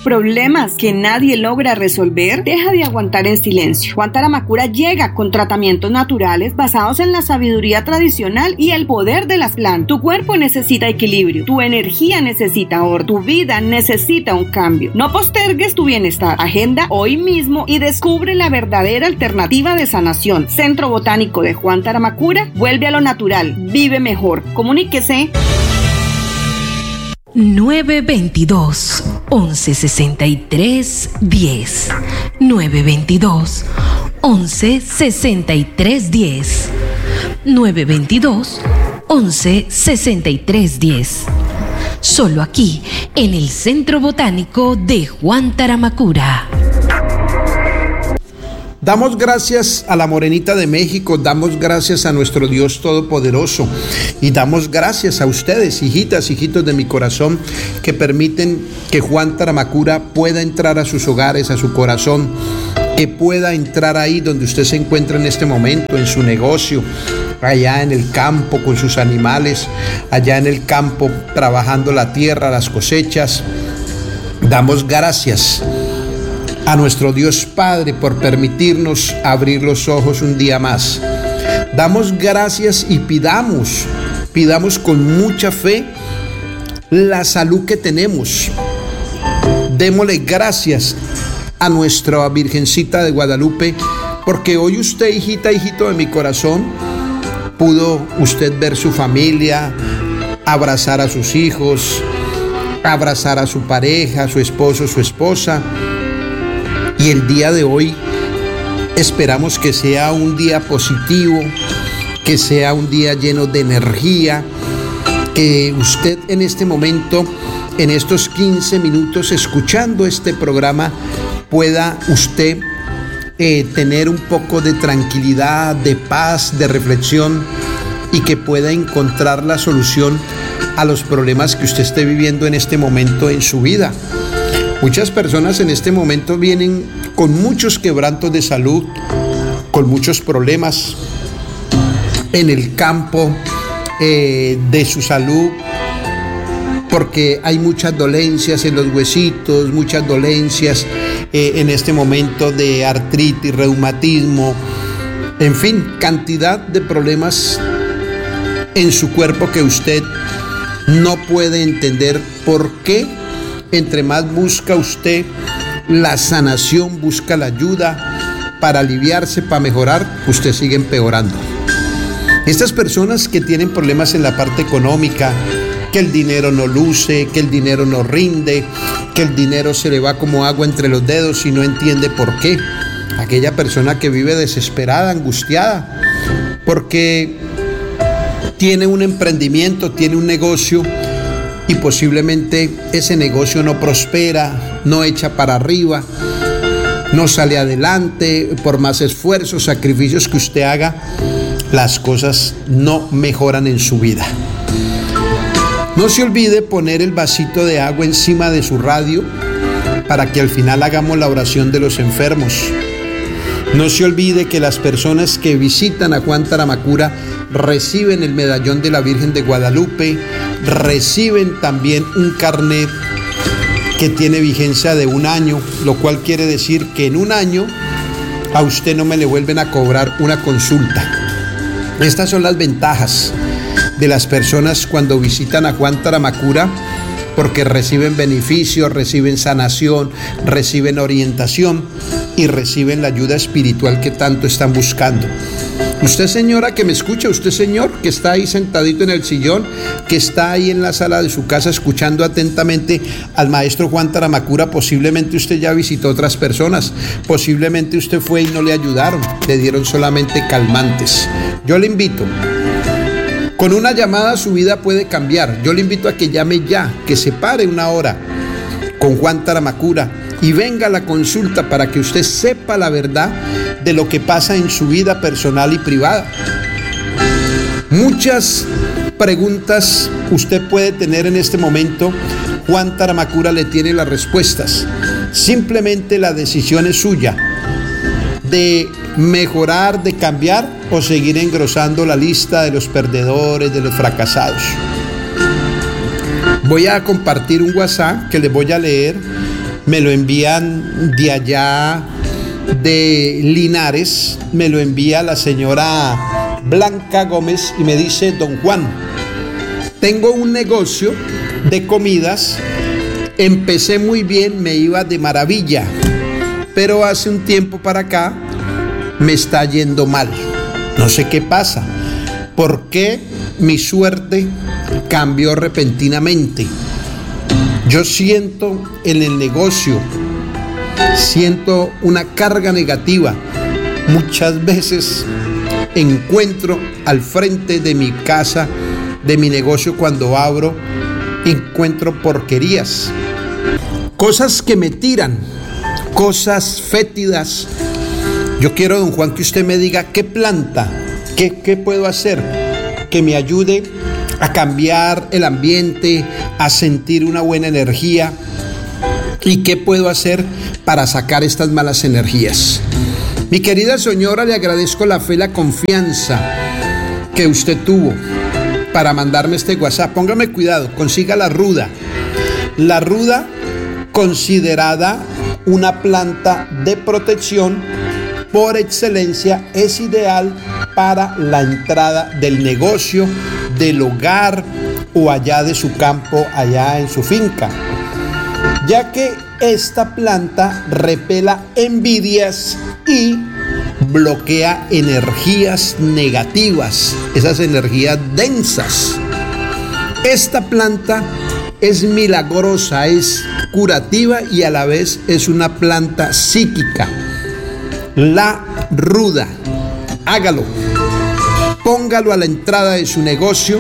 problemas que nadie logra resolver? Deja de aguantar en silencio. Juan Taramacura llega con tratamientos naturales basados en la sabiduría tradicional y el poder de las plantas. Tu cuerpo necesita equilibrio, tu energía necesita orden, tu vida necesita un cambio. No postergues tu bienestar. Agenda hoy mismo y descubre la verdadera alternativa de sanación. Centro Botánico de Juan Taramacura, vuelve a lo natural, vive mejor. Comuníquese. 922 1163 10 922 1163 10 922 1163 10. Solo aquí en el Centro Botánico de Juan Taramacura. Damos gracias a la Morenita de México, damos gracias a nuestro Dios Todopoderoso y damos gracias a ustedes, hijitas, hijitos de mi corazón, que permiten que Juan Taramacura pueda entrar a sus hogares, a su corazón, que pueda entrar ahí donde usted se encuentra en este momento, en su negocio, allá en el campo con sus animales, allá en el campo trabajando la tierra, las cosechas. Damos gracias a nuestro Dios Padre por permitirnos abrir los ojos un día más. Damos gracias y pidamos con mucha fe la salud que tenemos. Démosle gracias a nuestra Virgencita de Guadalupe, porque hoy usted, hijita, hijito de mi corazón, pudo usted ver su familia, abrazar a sus hijos, abrazar a su pareja, su esposo, su esposa. Y el día de hoy esperamos que sea un día positivo, que sea un día lleno de energía, que usted en este momento, en estos 15 minutos escuchando este programa, pueda usted tener un poco de tranquilidad, de paz, de reflexión, y que pueda encontrar la solución a los problemas que usted esté viviendo en este momento en su vida. Muchas personas en este momento vienen con muchos quebrantos de salud, con muchos problemas en el campo de su salud, porque hay muchas dolencias en los huesitos, muchas dolencias en este momento de artritis, reumatismo, en fin, cantidad de problemas en su cuerpo que usted no puede entender por qué. Entre más busca usted la sanación, busca la ayuda para aliviarse, para mejorar, usted sigue empeorando. Estas personas que tienen problemas en la parte económica, que el dinero no luce, que el dinero no rinde, que el dinero se le va como agua entre los dedos y no entiende por qué. Aquella persona que vive desesperada, angustiada, porque tiene un emprendimiento, tiene un negocio, y posiblemente ese negocio no prospera, no echa para arriba, no sale adelante. Por más esfuerzos, sacrificios que usted haga, las cosas no mejoran en su vida. No se olvide poner el vasito de agua encima de su radio para que al final hagamos la oración de los enfermos. No se olvide que las personas que visitan a Juan Taramacura reciben el medallón de la Virgen de Guadalupe, reciben también un carnet que tiene vigencia de 1 año, lo cual quiere decir que en 1 año a usted no me le vuelven a cobrar una consulta. Estas son las ventajas de las personas cuando visitan a Juan Taramacura, porque reciben beneficios, reciben sanación, reciben orientación y reciben la ayuda espiritual que tanto están buscando. Usted, señora, que me escucha, usted, señor, que está ahí sentadito en el sillón, que está ahí en la sala de su casa escuchando atentamente al maestro Juan Taramacura, posiblemente usted ya visitó otras personas, posiblemente usted fue y no le ayudaron, le dieron solamente calmantes. Yo le invito, con una llamada su vida puede cambiar. Yo le invito a que llame ya, que se pare 1 hora con Juan Taramacura y venga a la consulta para que usted sepa la verdad de lo que pasa en su vida personal y privada. Muchas preguntas usted puede tener en este momento. Juan Taramacura le tiene las respuestas. Simplemente la decisión es suya, de mejorar, de cambiar o seguir engrosando la lista de los perdedores, de los fracasados. Voy a compartir un WhatsApp que les voy a leer me lo envían de allá de Linares, me lo envía la señora Blanca Gómez y me dice: don Juan, tengo un negocio de comidas, empecé muy bien, me iba de maravilla, pero hace un tiempo para acá me está yendo mal. No sé qué pasa, por qué mi suerte cambió repentinamente. Yo siento en el negocio, siento una carga negativa. Muchas veces encuentro al frente de mi casa, de mi negocio, cuando abro, encuentro porquerías, cosas que me tiran, cosas fétidas. Yo quiero, don Juan, que usted me diga qué planta, qué puedo hacer que me ayude a cambiar el ambiente, a sentir una buena energía, y qué puedo hacer para sacar estas malas energías. Mi querida señora, le agradezco la fe y la confianza que usted tuvo para mandarme este WhatsApp. Póngame cuidado, consiga la ruda. La ruda, considerada una planta de protección por excelencia, es ideal para la entrada del negocio, del hogar o allá de su campo, allá en su finca, ya que esta planta repela envidias y bloquea energías negativas, esas energías densas. Esta planta es milagrosa, es curativa y a la vez es una planta psíquica. La ruda, hágalo, póngalo a la entrada de su negocio,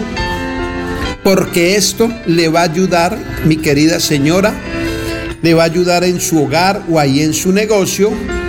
porque esto le va a ayudar, mi querida señora, le va a ayudar en su hogar o ahí en su negocio,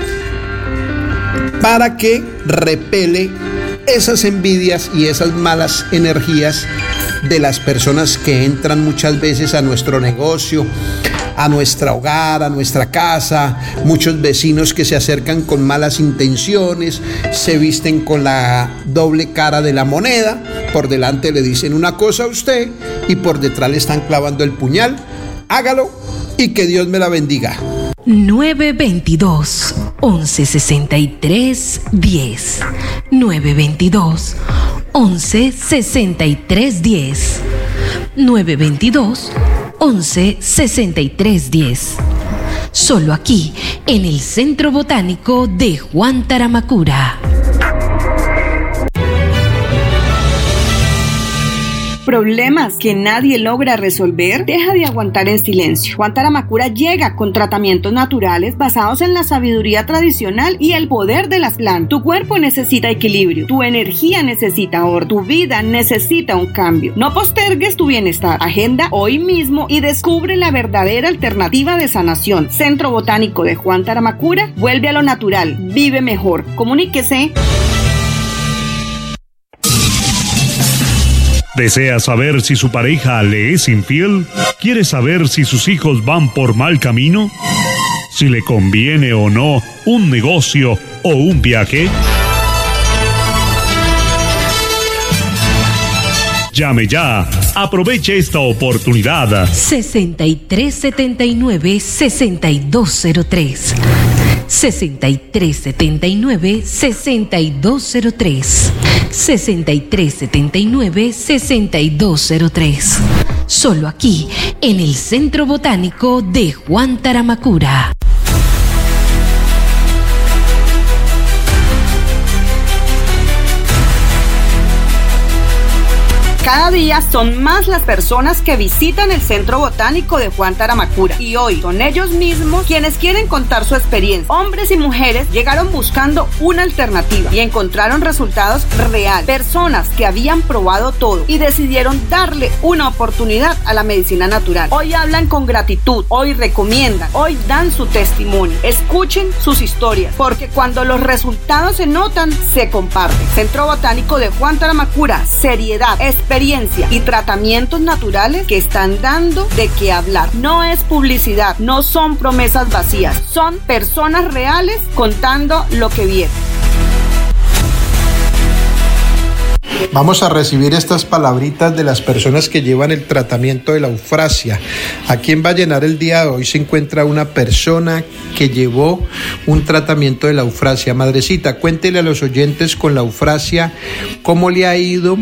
para que repele esas envidias y esas malas energías de las personas que entran muchas veces a nuestro negocio, a nuestro hogar, a nuestra casa. Muchos vecinos que se acercan con malas intenciones, se visten con la doble cara de la moneda. Por delante le dicen una cosa a usted y por detrás le están clavando el puñal. Hágalo y que Dios me la bendiga. 922 1163 10 922 1163 10 922 1163 10. Solo aquí, en el Centro Botánico de Juan Taramacura. ¿Problemas que nadie logra resolver? Deja de aguantar en silencio. Juan Taramacura llega con tratamientos naturales basados en la sabiduría tradicional y el poder de las plantas. Tu cuerpo necesita equilibrio, tu energía necesita orden, tu vida necesita un cambio. No postergues tu bienestar. Agenda hoy mismo y descubre la verdadera alternativa de sanación. Centro Botánico de Juan Taramacura, vuelve a lo natural, vive mejor. Comuníquese. ¿Desea saber si su pareja le es infiel? ¿Quiere saber si sus hijos van por mal camino? ¿Si le conviene o no un negocio o un viaje? Llame ya. Aproveche esta oportunidad. 6379-6203. 6379-6203. 6379-6203. Solo aquí, en el Centro Botánico de Juan Taramacura. Cada día son más las personas que visitan el Centro Botánico de Juan Taramacura y hoy son ellos mismos quienes quieren contar su experiencia. Hombres y mujeres llegaron buscando una alternativa y encontraron resultados reales. Personas que habían probado todo y decidieron darle una oportunidad a la medicina natural. Hoy hablan con gratitud, hoy recomiendan, hoy dan su testimonio. Escuchen sus historias, porque cuando los resultados se notan, se comparten. Centro Botánico de Juan Taramacura, seriedad, experiencia y tratamientos naturales que están dando de qué hablar. No es publicidad, no son promesas vacías, son personas reales contando lo que vieron. Vamos a recibir estas palabritas de las personas que llevan el tratamiento de la eufrasia. Aquí en Vallenar el día de hoy se encuentra una persona que llevó un tratamiento de la eufrasia. Madrecita, cuéntele a los oyentes con la eufrasia cómo le ha ido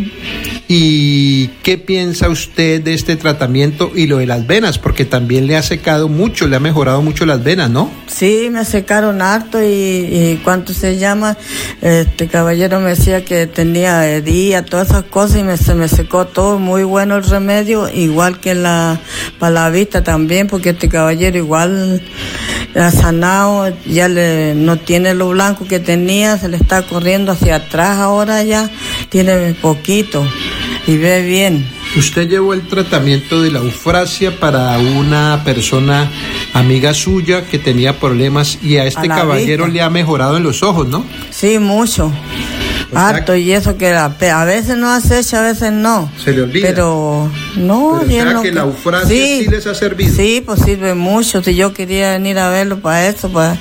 y qué piensa usted de este tratamiento y lo de las venas, porque también le ha secado mucho, le ha mejorado mucho las venas, ¿no? Sí, me secaron harto y ¿cuánto se llama? Este caballero me decía que tenía herida, todas esas cosas y se me secó todo. Muy bueno el remedio, igual que para la vista también, porque este caballero igual ha sanado, ya no tiene lo blanco que tenía, se le está corriendo hacia atrás ahora, ya tiene poquito y ve bien. Usted llevó el tratamiento de la eufrasia para una persona amiga suya que tenía problemas y a este caballero le ha mejorado en los ojos, ¿no? Sí, mucho. Harto, y eso que a veces no acecha, a veces no. Se le olvida. Pero no, pero o sea que la eufrasia sí les ha servido. Sí, pues sirve mucho. Si yo quería venir a verlo para eso, para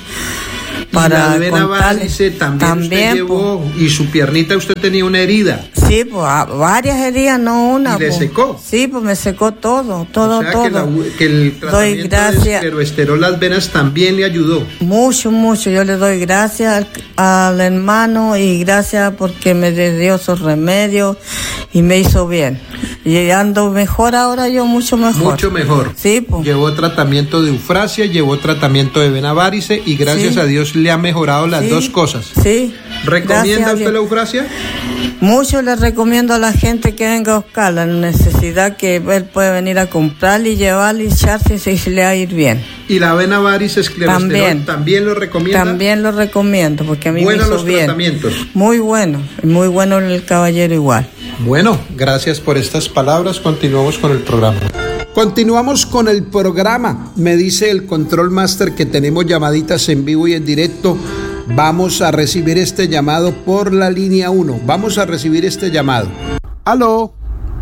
la vena varice también usted llevó, y su piernita usted tenía una herida. Sí, pues varias heridas, no una. ¿Y le secó? Sí, pues me secó todo. O sea, todo. Que el tratamiento de escleroesterol las venas también le ayudó. Mucho. Yo le doy gracias al hermano y gracias porque me dio esos remedios y me hizo bien. Y ando mejor ahora yo, mucho mejor. Mucho mejor. Sí, pues. Llevó tratamiento de eufrasia, llevó tratamiento de vena varice y gracias a Dios le ha mejorado las dos cosas. Sí. ¿Recomienda usted la eufrasia? Mucho le recomiendo a la gente que venga a buscar la necesidad, que él puede venir a comprarla y llevarla y echarse y se le va a ir bien. ¿Y la vena varice esclerosterol también lo recomienda? También lo recomiendo porque a mí me hizo los bien. Tratamientos. Muy bueno el caballero igual. Bueno, gracias por estas palabras. Continuamos con el programa. Continuamos con el programa. Me dice el Control Master que tenemos llamaditas en vivo y en directo. Vamos a recibir este llamado por la línea 1. Vamos a recibir este llamado. ¿Aló?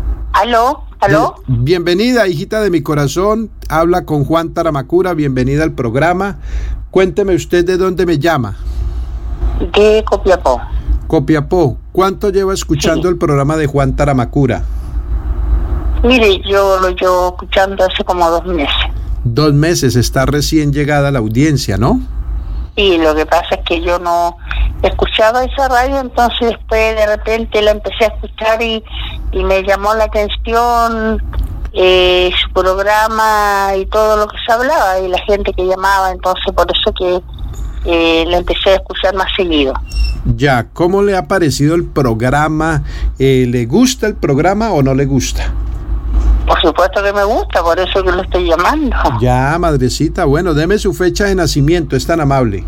¿Aló? Bienvenida, hijita de mi corazón. Habla con Juan Taramacura. Bienvenida al programa. Cuénteme usted de dónde me llama. De Copiapó. Copiapó. ¿Cuánto lleva escuchando el programa de Juan Taramacura? Mire, yo lo llevo escuchando hace como 2 meses. 2 meses, está recién llegada a la audiencia, ¿no? Sí, lo que pasa es que yo no escuchaba esa radio, entonces después de repente la empecé a escuchar y me llamó la atención su programa y todo lo que se hablaba y la gente que llamaba, entonces por eso que la empecé a escuchar más seguido. Ya, ¿cómo le ha parecido el programa? ¿Le gusta el programa o no le gusta? Por supuesto que me gusta, por eso que lo estoy llamando. Ya, madrecita, bueno, deme su fecha de nacimiento, es tan amable.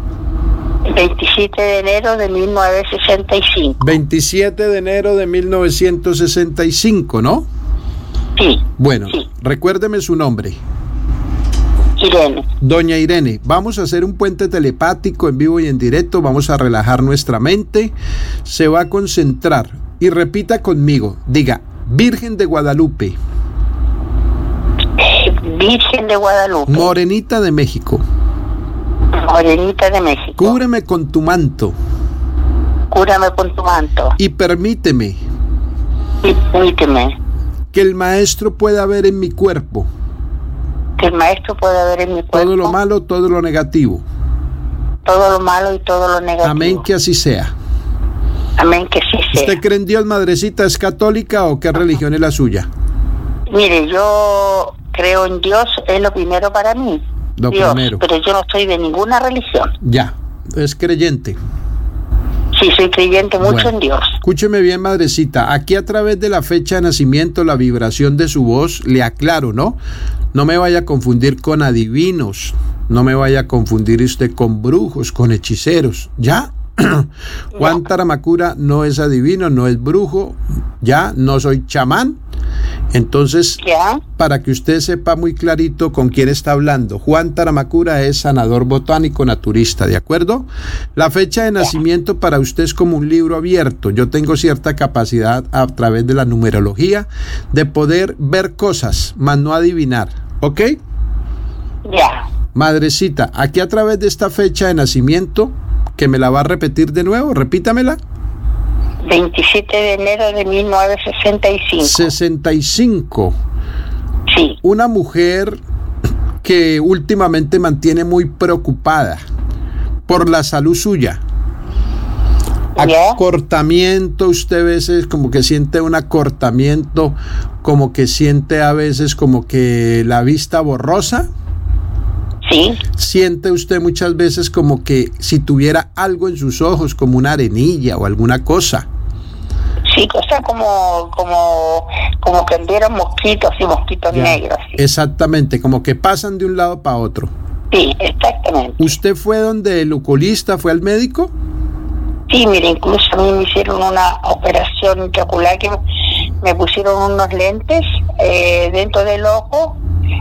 27 de enero de 1965. 27 de enero de 1965, ¿no? Sí. Bueno, sí. Recuérdeme su nombre. Irene. Doña Irene, vamos a hacer un puente telepático en vivo y en directo, vamos a relajar nuestra mente, se va a concentrar y repita conmigo, diga, Virgen de Guadalupe. Virgen de Guadalupe. Morenita de México. Morenita de México. Cúbreme con tu manto. Cúrame con tu manto. Y permíteme. Que el maestro pueda ver en mi cuerpo. Que el maestro pueda ver en mi cuerpo. Todo lo malo, todo lo negativo. Todo lo malo y todo lo negativo. Amén, que así sea. Amén, que sí sea. ¿Usted cree en Dios, madrecita? ¿Es católica o qué religión es la suya? Mire, yo creo en Dios, es lo primero para mí. Dios, primero. Pero yo no soy de ninguna religión. Ya, es creyente. Sí, soy creyente mucho en Dios. Escúcheme bien, madrecita. Aquí a través de la fecha de nacimiento, la vibración de su voz, le aclaro, ¿no? No me vaya a confundir con adivinos. No me vaya a confundir usted con brujos, con hechiceros. ¿Ya? Juan Taramacura no es adivino, no es brujo. Ya, no soy chamán. Entonces, para que usted sepa muy clarito con quién está hablando, Juan Taramacura es sanador botánico naturista, ¿de acuerdo? La fecha de nacimiento para usted es como un libro abierto. Yo tengo cierta capacidad a través de la numerología de poder ver cosas, mas no adivinar, ¿ok? Ya. Madrecita, aquí a través de esta fecha de nacimiento, que me la va a repetir de nuevo, repítamela. 27 de enero de 1965. 65. Sí. Una mujer que últimamente mantiene muy preocupada por la salud suya. Acortamiento, usted a veces como que siente un acortamiento, como que siente a veces como que la vista borrosa. Sí. Siente usted muchas veces como que si tuviera algo en sus ojos, como una arenilla o alguna cosa. Sí, cosa como que anduvieran mosquitos y mosquitos negros. Sí. Exactamente, como que pasan de un lado para otro. Sí, exactamente. ¿Usted fue donde el oculista, fue al médico? Sí, mire, incluso a mí me hicieron una operación intraocular que me pusieron unos lentes dentro del ojo,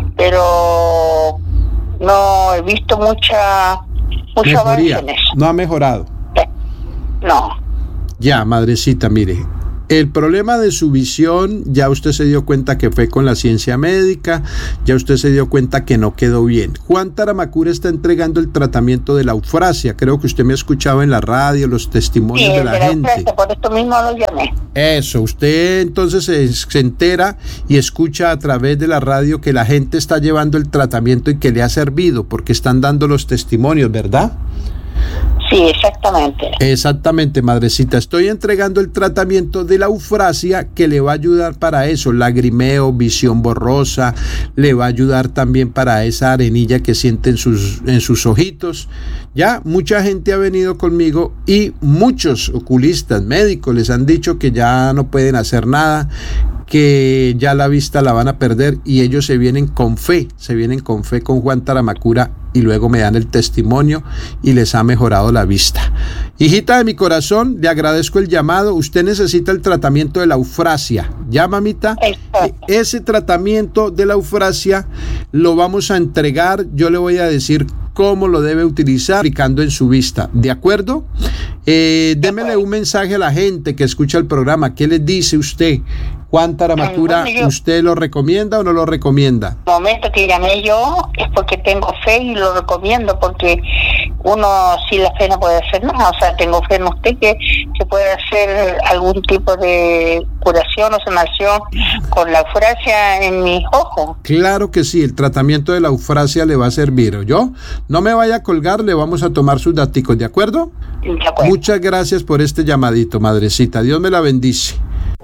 pero no he visto mucho avance en eso. No ha mejorado. No. Ya, madrecita, mire, el problema de su visión, ya usted se dio cuenta que fue con la ciencia médica, ya usted se dio cuenta que no quedó bien. Juan Taramacura está entregando el tratamiento de la eufrasia, creo que usted me ha escuchado en la radio los testimonios de la gente. Eufrasia, por esto mismo lo llamé. Eso, usted entonces se entera y escucha a través de la radio que la gente está llevando el tratamiento y que le ha servido, porque están dando los testimonios, ¿verdad? Sí, exactamente. Exactamente, madrecita. Estoy entregando el tratamiento de la eufrasia que le va a ayudar para eso, lagrimeo, visión borrosa, le va a ayudar también para esa arenilla que siente en sus ojitos. Ya mucha gente ha venido conmigo y muchos oculistas, médicos, les han dicho que ya no pueden hacer nada, que ya la vista la van a perder y ellos se vienen con fe con Juan Taramacura y luego me dan el testimonio y les ha mejorado la vista. Hijita de mi corazón, le agradezco el llamado. Usted necesita el tratamiento de la eufrasia. ¿Ya, mamita? Ese tratamiento de la eufrasia lo vamos a entregar. Yo le voy a decir cómo lo debe utilizar aplicando en su vista. ¿De acuerdo? Démele un mensaje a la gente que escucha el programa. ¿Qué les dice usted? Juan Taramacura, ¿usted lo recomienda o no lo recomienda? El momento que llamé yo es porque tengo fe y lo recomiendo, porque uno sin la fe no puede hacer nada. O sea, tengo fe en usted que se puede hacer algún tipo de curación o sanación con la eufrasia en mis ojos. Claro que sí, el tratamiento de la eufrasia le va a servir, ¿oyó? No me vaya a colgar, le vamos a tomar sus daticos, ¿de acuerdo? De acuerdo. Muchas gracias por este llamadito, madrecita. Dios me la bendice.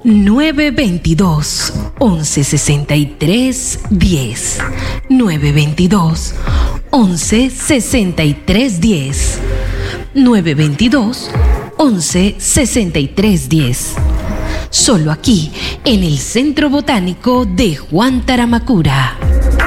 922-1163-10. 922-1163-10. 922-1163-10. Solo aquí, en el Centro Botánico de Juan Taramacura.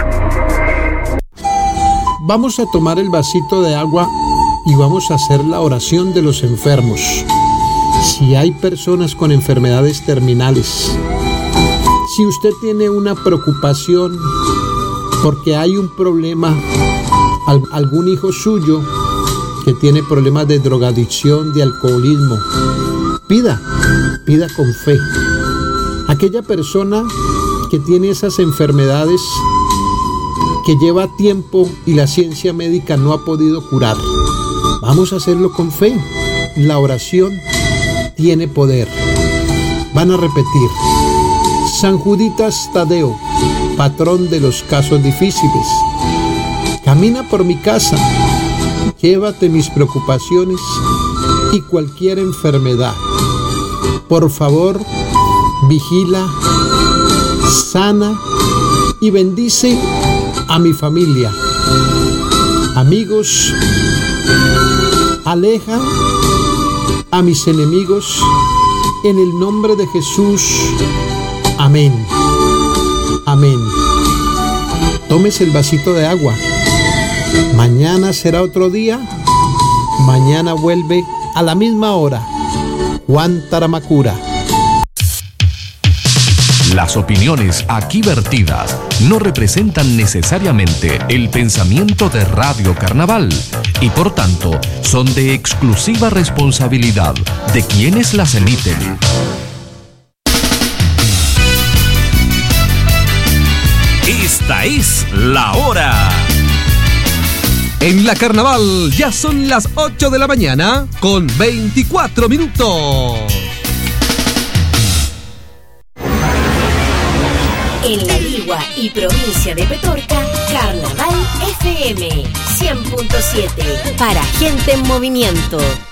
Vamos a tomar el vasito de agua y vamos a hacer la oración de los enfermos. Si hay personas con enfermedades terminales, si usted tiene una preocupación porque hay un problema, algún hijo suyo que tiene problemas de drogadicción, de alcoholismo, pida con fe. Aquella persona que tiene esas enfermedades que lleva tiempo y la ciencia médica no ha podido curar, vamos a hacerlo con fe. La oración tiene poder. Van a repetir: San Juditas Tadeo, patrón de los casos difíciles, camina por mi casa, llévate mis preocupaciones y cualquier enfermedad. Por favor, vigila, sana y bendice a mi familia, amigos, aleja a mis enemigos, en el nombre de Jesús. Amén. Amén. Tómese el vasito de agua. Mañana será otro día. Mañana vuelve a la misma hora. Juan Taramacura. Las opiniones aquí vertidas no representan necesariamente el pensamiento de Radio Carnaval y por tanto son de exclusiva responsabilidad de quienes las emiten. Esta es la hora. En la Carnaval ya son las 8 de la mañana con 24 minutos. Antigua y provincia de Petorca, Carnaval FM 100.7 para gente en movimiento.